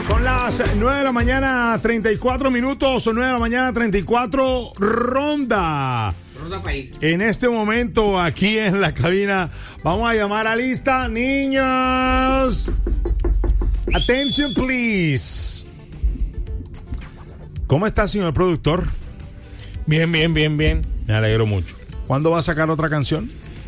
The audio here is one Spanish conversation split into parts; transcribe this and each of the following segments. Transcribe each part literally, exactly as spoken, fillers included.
Son las nueve de la mañana, treinta y cuatro minutos, nueve de la mañana, treinta y cuatro, ronda. Ronda país. En este momento, aquí en la cabina, vamos a llamar a lista, niños. Attention, please. ¿Cómo está, señor productor? Bien, bien, bien, bien. Me alegro mucho. ¿Cuándo va a sacar otra canción?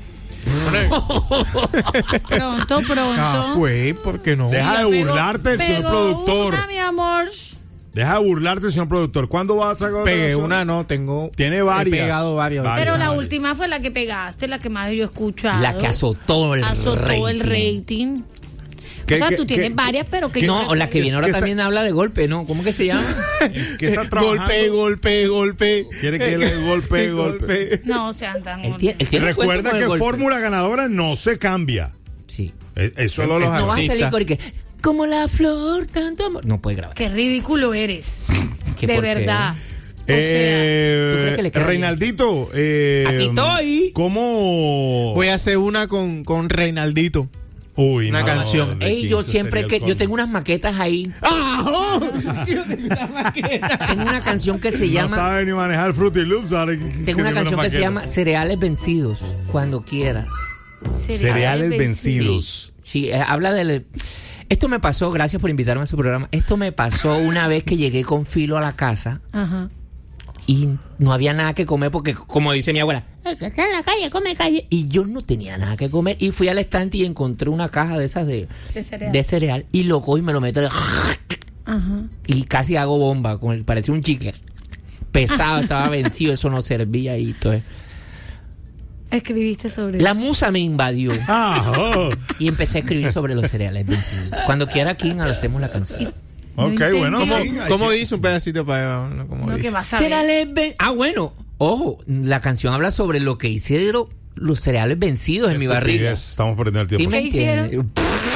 Pronto, pronto. Ah, güey, ¿por qué no? Deja de burlarte, señor Pegó productor. una, mi amor. Deja de burlarte, señor productor. ¿Cuándo va a sacar otra Pegué canción? una, no, tengo. Tiene varias. He pegado varias. Varias. Pero la Varias. última fue la que pegaste, la que más yo he escuchado. La que azotó el Azotó rating. el rating. ¿Qué- O sea, qué- tú tienes qué- varias, pero que No, yo- la que viene ahora ¿Qué está- también habla de golpe, ¿no? ¿Cómo que se llama? ¿Qué está trabajando? Golpe, golpe, golpe. Quiere que le golpe, golpe. No, sean tan... Él tiene, él tiene cuento Recuerda con el que golpe. fórmula ganadora no se cambia. Sí. Eh, Eso Solo es- los No vas a salir artistas. con el que como la flor, tanto amor. No puede grabar. Qué ridículo eres. ¿Qué De por qué? verdad. O Eh, ¿Tú crees que le queda bien? Reinaldito, eh, Aquí estoy. ¿Cómo? Voy a hacer una con, con Reinaldito. Uy, una canción. de Ey, yo quince siempre sería que el yo colmo. tengo unas maquetas ahí. ¡Ah! oh! Yo tengo una maqueta. Tengo una canción que se No llama sabe ni manejar Fruity Loops. ¿Sabe? Tengo una canción que se llama Cereales Vencidos, cuando quieras. sea, Cereales vencidos. Sí, eh, habla del... Esto me pasó, gracias por invitarme a su programa. Esto me pasó una vez que llegué con Filo a la casa Ajá. y no había nada que comer porque, como dice mi abuela, está en la calle, come calle. Y yo no tenía nada que comer y fui al estante y encontré una caja de esas de, De cereal. de cereal y lo cojo y me lo meto Ajá. y casi hago bomba, con el, parecía un chicle. Pesado, estaba vencido, eso no servía y todo. Escribiste sobre La eso. musa me invadió Ah, oh. y empecé a escribir sobre los cereales vencidos. Cuando quiera, King, hacemos la canción. Ok, entendí. bueno. ¿Cómo- sí, hay ¿Cómo que- dice un pedacito para no, ¿cómo No, dice? que vas a ver. Cereales ven- Ah, bueno, ojo, la canción habla sobre lo que hicieron los cereales vencidos en mi barriga. Estupidez, estamos perdiendo el tiempo. ¿Sí me ¿Qué hicieron? entiendes?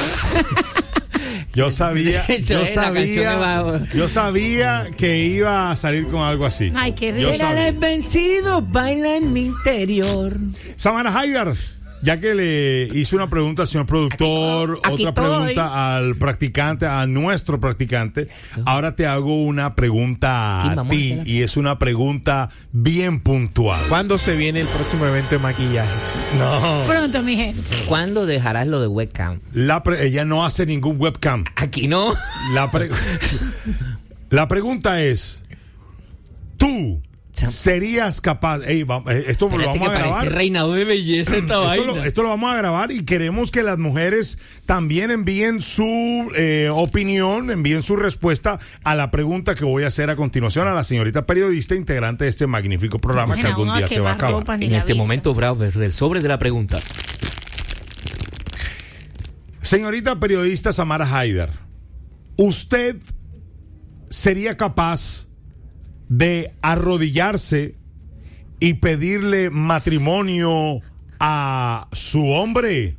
Yo sabía, yo Entonces, la canción me sabía, va- yo sabía que iba a salir con algo así. Ay, qué Yo rico. Cereales vencidos baila en mi interior. Samara Haidar, ya que le hice una pregunta al señor productor, Aquí otra estoy. pregunta al practicante, a nuestro practicante, Eso. ahora te hago una pregunta Sí, a vamos a ti hacerla. y es una pregunta bien puntual. ¿Cuándo se viene el próximo evento de maquillaje? No, Pronto, mi gente. ¿Cuándo dejarás lo de webcam? la pre- ella no hace ningún webcam. Aquí no. La, pre- la pregunta es, ¿tú serías capaz? Ey, va- eh, esto lo Espérate vamos que a grabar. parece reinado de belleza esta Esto vaina. lo, esto lo vamos a grabar y queremos que las mujeres también envíen su eh, opinión, envíen su respuesta a la pregunta que voy a hacer a continuación a la señorita periodista integrante de este magnífico programa que Mira, algún uno día que se va a más acabar. ropa ni En la este avisa. momento, Bravo, el sobre de la pregunta. Señorita periodista Samara Haidar, ¿usted sería capaz de arrodillarse y pedirle matrimonio a su hombre?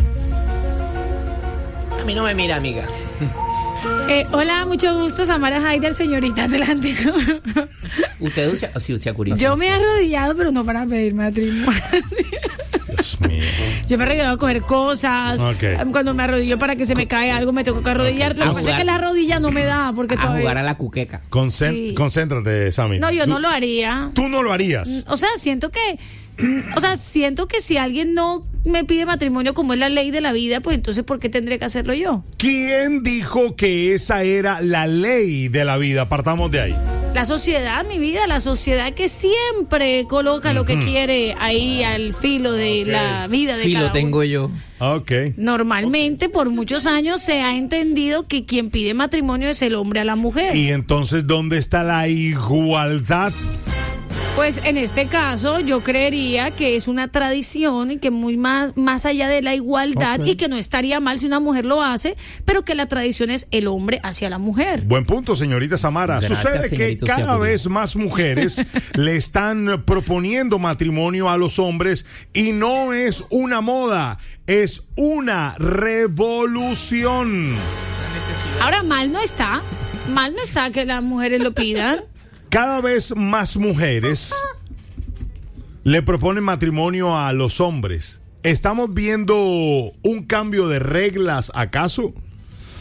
A mí no me mira, amiga. Eh, hola, mucho gusto, Samara Haider, señorita Atlántico. ¿Usted usa? Oh, sí, usted curioso. Yo me he arrodillado, pero no para pedir matrimonio. Dios mío. Yo me he arrodillado a coger cosas. Ok. Cuando me arrodillo para que se me cae algo, me tengo que arrodillar. Ok. Lo A que pasa es jugar. que la rodilla no me da, porque A todavía... jugar a la cuqueca. Concen- Sí. Concéntrate, Sammy. No, yo Tú- no lo haría. Tú no lo harías. O sea, siento que... O sea, siento que si alguien no me pide matrimonio como es la ley de la vida, pues entonces ¿por qué tendré que hacerlo yo? ¿Quién dijo que esa era la ley de la vida? Partamos de ahí. La sociedad, mi vida, la sociedad que siempre coloca lo que quiere ahí al filo de la vida de Sí, cada lo tengo uno. yo. Ok. Normalmente, por muchos años se ha entendido que quien pide matrimonio es el hombre a la mujer. Y entonces, ¿dónde está la igualdad? Pues en este caso yo creería que es una tradición y que muy más, más allá de la igualdad Ok. y que no estaría mal si una mujer lo hace, pero que la tradición es el hombre hacia la mujer. Buen punto, señorita Samara. Gracias, Sucede que señorito cada Ciapuri. vez más mujeres le están proponiendo matrimonio a los hombres y no es una moda, es una revolución. Ahora mal no está, mal no está que las mujeres lo pidan. Cada vez más mujeres le proponen matrimonio a los hombres. ¿Estamos viendo un cambio de reglas acaso?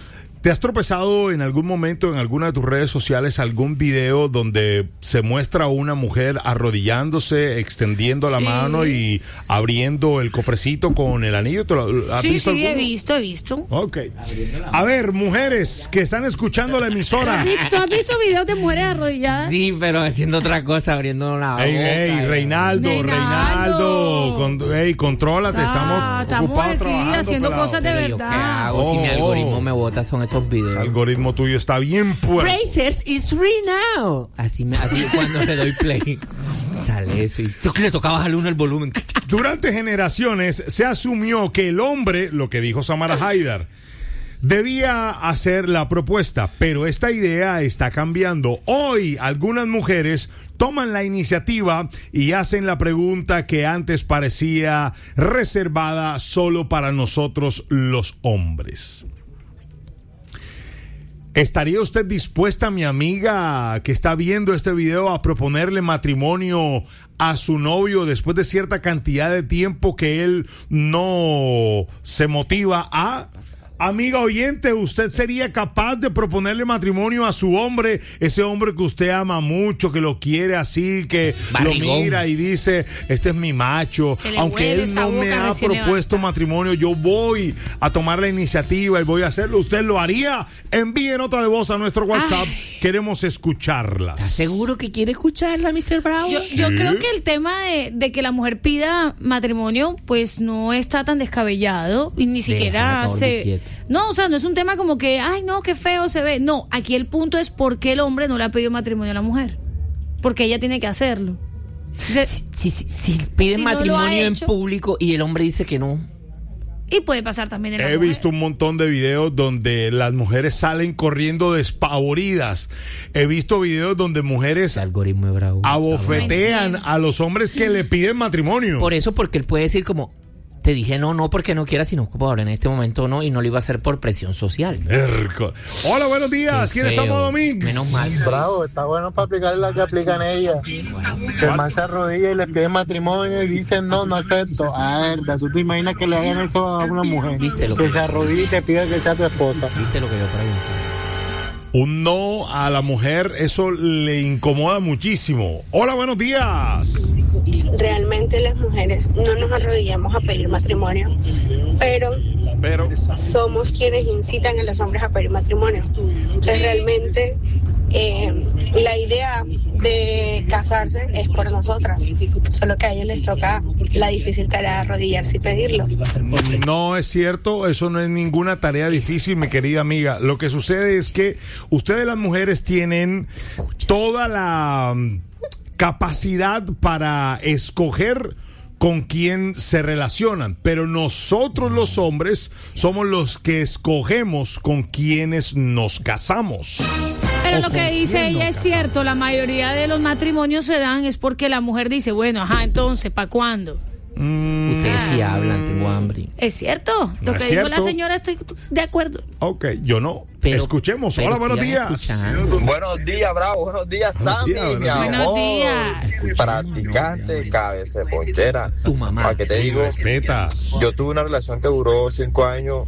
¿Te has tropezado en algún momento en alguna de tus redes sociales algún video donde se muestra a una mujer arrodillándose, extendiendo la Sí. mano y abriendo el cofrecito con el anillo? ¿Te lo- ¿Has Sí, visto sí, he alguno? visto, he visto. Ok. A ver, mujeres que están escuchando la emisora. ¿Tú has visto videos de mujeres arrodilladas? Sí, pero haciendo otra cosa, abriendo la Ey, boca. ey, Reinaldo, Reinaldo. Reinaldo, con, ey, contrólate, Ah, estamos estamos ocupados aquí trabajando, haciendo pelado. cosas de Pero yo, ¿qué verdad. hago si mi Oh, algoritmo oh. me bota? Son esos videos. El algoritmo tuyo está bien puerto. Brazers is free now. Así, me, así cuando le doy play. Sale eso. Y le tocaba bajarle uno el volumen. Durante generaciones se asumió que el hombre, lo que dijo Samara Haidar, debía hacer la propuesta, pero esta idea está cambiando. Hoy algunas mujeres toman la iniciativa y hacen la pregunta que antes parecía reservada solo para nosotros los hombres. ¿Estaría usted dispuesta, mi amiga que está viendo este video, a proponerle matrimonio a su novio después de cierta cantidad de tiempo que él no se motiva a? Amiga oyente, ¿usted sería capaz de proponerle matrimonio a su hombre, ese hombre que usted ama mucho, que lo quiere así, que Barrigón. lo mira y dice, este es mi macho, Que le aunque huele él esa no me boca ha recién propuesto levantada? matrimonio, yo voy a tomar la iniciativa y voy a hacerlo? ¿Usted lo haría? Envíe nota de voz a nuestro WhatsApp, queremos escucharlas. ¿Estás seguro que quiere escucharla, mister Bravo? Yo, yo Sí. creo que el tema de, de que la mujer pida matrimonio, pues no está tan descabellado y ni siquiera Deja, se... Orbi, quieto. No, o sea, no es un tema como que, ay, no, qué feo se ve. No, aquí el punto es por qué el hombre no le ha pedido matrimonio a la mujer. Porque ella tiene que hacerlo. Entonces, Si, si, si piden Si no lo ha matrimonio en hecho. público y el hombre dice que no. y puede pasar también en la He mujer. visto un montón de videos donde las mujeres salen corriendo despavoridas. He visto videos donde mujeres El algoritmo es bravo. abofetean a los hombres que le piden matrimonio. Por eso, porque él puede decir como, te dije no, no porque no quiera, sino que ahora en este momento no, y no lo iba a hacer por presión social. Erco. Hola, buenos días. Qué ¿Quién es feo. Samo Domínguez? Menos mal. Bravo, está bueno para aplicar la que aplican ellas. Que el man se arrodilla y le pide matrimonio y dicen no, no acepto. A ver, ¿tú te imaginas que le hagan eso a una mujer? ¿Viste lo Que que- se arrodilla y te pide que sea tu esposa. ¿Viste lo que yo pregunté? Un no a la mujer, eso le incomoda muchísimo. Hola, buenos días. Realmente las mujeres no nos arrodillamos a pedir matrimonio, pero Pero somos quienes incitan a los hombres a pedir matrimonio. Entonces realmente eh, la idea de casarse es por nosotras, solo que a ellos les toca la difícil tarea de arrodillarse y pedirlo. no es cierto, eso no es ninguna tarea difícil, mi querida amiga. Lo que sucede es que ustedes las mujeres tienen toda la mm, capacidad para escoger con quién se relacionan, pero nosotros los hombres somos los que escogemos con quienes nos casamos. Pero O lo con que dice quién ella nos es cierto, la mayoría de los matrimonios se dan es porque la mujer dice, bueno, ajá, entonces, ¿para cuándo? Mm, Ustedes sí hablan, tengo hambre. Es cierto, lo No que es dijo la cierto. señora, estoy de acuerdo. ok, yo no. Pero- Escuchemos. pero Hola, sí buenos han días. escuchado. Buenos días, Bravo. Buenos días, Buenos Sammy, días, buenos mi días. amor. Buenos días. Practicante, cabeza ponchera. Tu mamá. ¿Para qué te digo? Respeta. Yo tuve una relación que duró cinco años.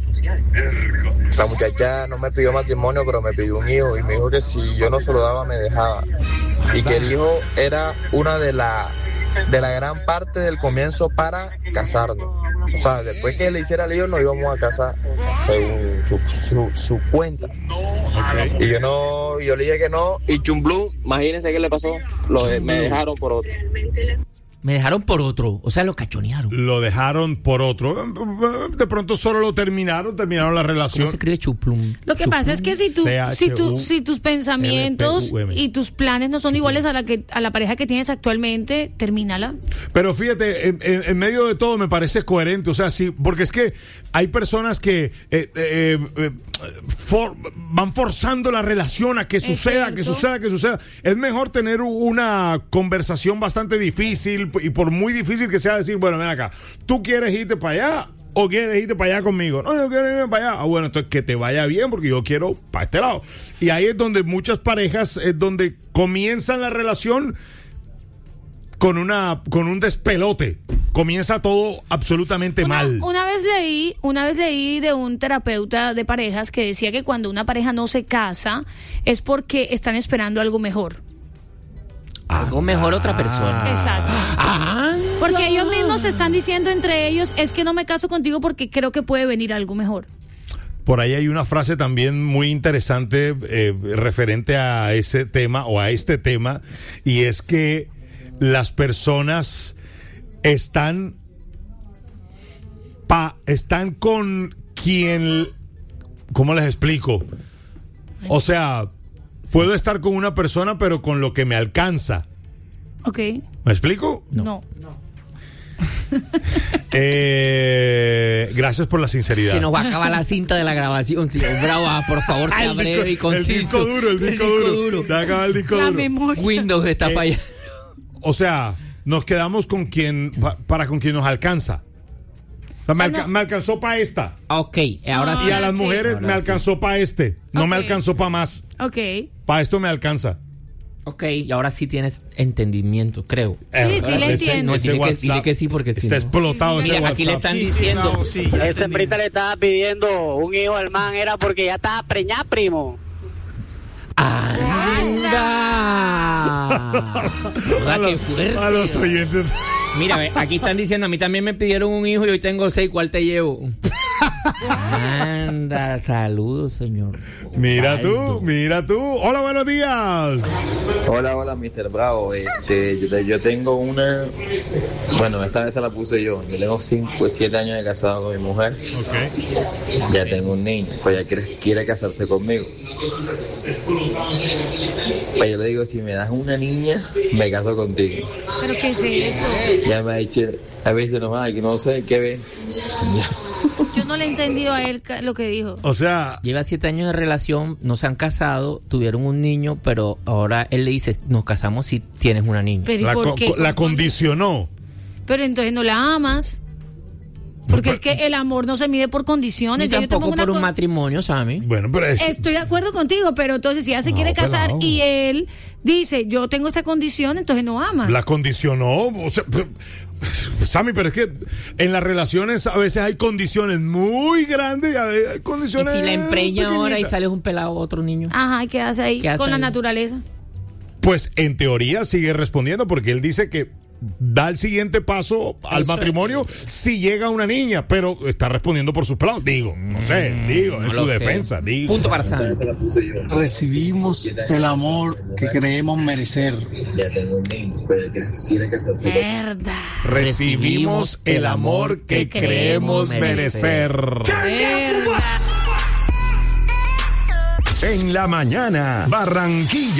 La muchacha no me pidió matrimonio, pero me pidió un hijo. Y me dijo que si yo no se lo daba, me dejaba. Y que el hijo era una de la, de la gran parte del comienzo para casarnos. O sea, después que le hiciera el hijo, nos íbamos a casar según su, su, su cuenta. Y yo no, yo le dije que no. Y Chumblú, imagínense qué le pasó. Lo de- me dejaron por otro. Me dejaron por otro, o sea, lo cachonearon. Lo dejaron por otro. De pronto solo lo terminaron, terminaron la ¿Cómo relación. se escribe chuplum? Lo que pasa es que si, tú, C H U si, tú, si tus pensamientos L P U M. y tus planes no son iguales a la que a la pareja que tienes actualmente, termínala. Pero fíjate, en, en- en medio de todo me parece coherente. O sea, sí, porque es que hay personas que eh, eh, eh, for- van forzando la relación a que suceda, que cierto. suceda, que suceda. Es mejor tener una conversación bastante difícil y por muy difícil que sea decir, bueno, ven acá, ¿tú quieres irte para allá o quieres irte para allá conmigo? No, yo quiero irme para allá. Ah, bueno, entonces que te vaya bien porque yo quiero para este lado. Y ahí es donde muchas parejas, es donde comienzan la relación con una con un despelote, comienza todo absolutamente Una, mal. una vez leí, una vez leí de un terapeuta de parejas que decía que cuando una pareja no se casa es porque están esperando algo mejor. Algo mejor otra persona. Exacto. Ah, Porque ellos mismos se están diciendo entre ellos, es que no me caso contigo porque creo que puede venir algo mejor. Por ahí hay una frase también muy interesante eh, referente a ese tema o a este tema, y es que las personas están pa, están con quien, ¿cómo les explico? O sea, puedo estar con una persona pero con lo que me alcanza. Ok. ¿Me explico? No. no. Eh, gracias por la sinceridad. se nos va a acabar la cinta de la grabación, señor Bravo. Ah, por favor, sea el breve disco, y el conciso. disco duro, el disco, El disco duro. duro. Se va a acabar el disco La duro. memoria. Windows está Eh, fallando. O sea, nos quedamos con quien pa- para con quien nos alcanza. O sea, me, sea, alca- no- me alcanzó para esta. Ok, ahora Ah, Y sí. a las sí. mujeres Ahora me sí. alcanzó para este. No me Ok. alcanzó para más. Ok. Para esto me alcanza. Ok, y ahora sí tienes entendimiento, creo. Eh, sí le ese- entiendo. No, ese dile que, WhatsApp dile que sí, porque si está no. explotado ese Mira, aquí le WhatsApp. están Sí, sí, diciendo. Bravo, sí, ya Ese entendí. prita le estaba pidiendo un hijo al man, era porque ya estaba preñada, primo. ¡Anda! a, Joda, qué los, fuerte. a los oyentes. Mira, ve, aquí están diciendo, a mí también me pidieron un hijo y hoy tengo seis, ¿cuál te llevo? Anda, saludos, señor. Mira tú, Osvaldo. mira tú. Hola, buenos días. Hola, hola, mister Bravo. Este, yo, yo tengo una. Bueno, esta vez se la puse yo. Yo tengo cinco, siete años de casado con mi mujer. Ok. Ya tengo un niño. Pues ella quiere, quiere casarse conmigo. Pues yo le digo: si me das una niña, me caso contigo. ¿Pero qué es eso? Ya me ha dicho, a veces no más, que no sé qué ve. Yo no le he entendido a él ca- lo que dijo. O sea, Lleva siete años de relación, no se han casado, tuvieron un niño, pero ahora él le dice, nos casamos si tienes una niña. Pero ¿y la, por co- qué? la condicionó. Pero entonces no la amas. Porque es que el amor no se mide por condiciones. Ni Ya yo te tampoco pongo una por un co- matrimonio, Sammy. Bueno, pero es, Estoy de acuerdo contigo, pero entonces si ella se No, quiere casar pelado. y él dice, yo tengo esta condición, entonces no amas. la condicionó. O sea, pero- Sammy, pero es que en las relaciones a veces hay condiciones muy grandes y a veces hay Y condiciones si la empreña ahora y pequeñitas. sales un pelado o otro niño. Ajá, ¿y qué hace ahí ¿Qué hace con la ahí? naturaleza? Pues en teoría sigue respondiendo porque él dice que da el siguiente paso al Eso matrimonio si llega una niña, pero está respondiendo por sus planos. Digo, no sé, digo, en No su lo sé. defensa. Digo. Punto para Sammy. Recibimos el amor que creemos merecer. Ya tengo un niño. Pues quiere casarse conmigo. Verdad. Recibimos el amor que creemos merecer. Verdad. En la mañana, Barranquilla.